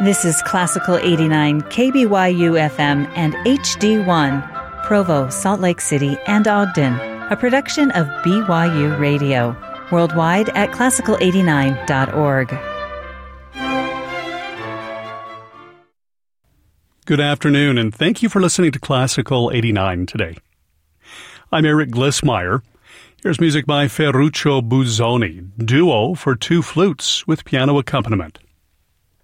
This is Classical 89 KBYU FM and HD1, Provo, Salt Lake City, and Ogden, a production of BYU Radio, worldwide at classical89.org. Good afternoon, and thank you for listening to Classical 89 today. I'm Eric Glissmeyer. Here's music by Ferruccio Busoni, duo for two flutes with piano accompaniment.